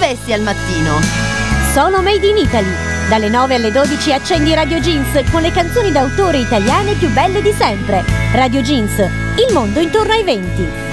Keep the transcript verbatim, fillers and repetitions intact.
successi al mattino. Solo Made in Italy. Dalle nove alle dodici accendi Radio Jeans con le canzoni d'autore italiane più belle di sempre. Radio Jeans, il mondo intorno ai venti.